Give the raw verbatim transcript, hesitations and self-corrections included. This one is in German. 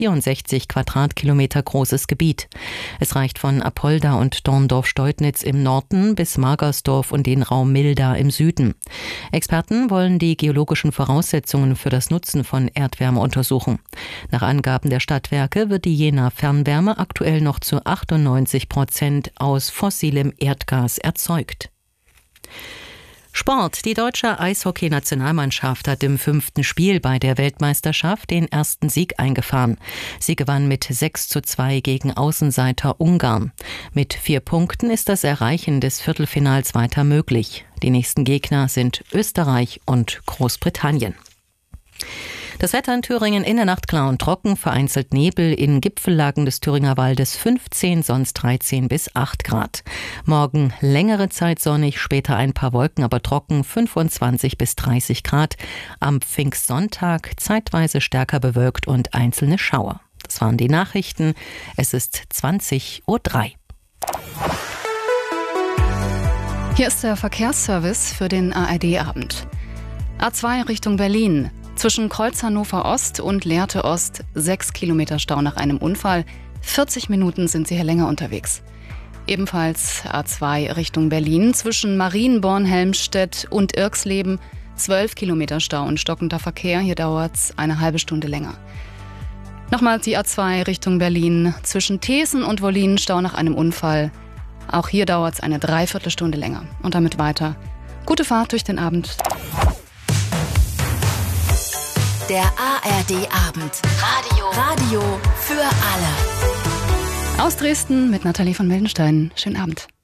vierundsechzig Quadratkilometer großes Gebiet. Es reicht von Apolda und Dorndorf-Steutnitz im Norden bis Magersdorf und den Raum Milda im Süden. Experten wollen die geologischen Voraussetzungen für das Nutzen von Erdwärme untersuchen. Nach Angaben der Stadtwerke wird die Jena Fernwärme aktuell noch zu achtundneunzig Prozent aus fossilem Erdgas erzeugt. Sport. Die deutsche Eishockey-Nationalmannschaft hat im fünften Spiel bei der Weltmeisterschaft den ersten Sieg eingefahren. Sie gewann mit sechs zu zwei gegen Außenseiter Ungarn. Mit vier Punkten ist das Erreichen des Viertelfinals weiter möglich. Die nächsten Gegner sind Österreich und Großbritannien. Das Wetter in Thüringen in der Nacht klar und trocken, vereinzelt Nebel, in Gipfellagen des Thüringer Waldes fünfzehn, sonst dreizehn bis acht Grad. Morgen längere Zeit sonnig, später ein paar Wolken, aber trocken, fünfundzwanzig bis dreißig Grad. Am Pfingstsonntag zeitweise stärker bewölkt und einzelne Schauer. Das waren die Nachrichten. Es ist zwanzig Uhr drei. Hier ist der Verkehrsservice für den A R D-Abend. A zwei Richtung Berlin. Zwischen Kreuz Hannover Ost und Lehrte Ost sechs Kilometer Stau nach einem Unfall. vierzig Minuten sind Sie hier länger unterwegs. Ebenfalls A zwei Richtung Berlin. Zwischen Marienborn, Helmstedt und Irxleben zwölf Kilometer Stau und stockender Verkehr. Hier dauert es eine halbe Stunde länger. Nochmals die A zwei Richtung Berlin. Zwischen Thesen und Wollin Stau nach einem Unfall. Auch hier dauert es eine Dreiviertelstunde länger. Und damit weiter. Gute Fahrt durch den Abend. Der A R D-Abend. Radio. Radio für alle. Aus Dresden mit Nathalie von Mildenstein. Schönen Abend.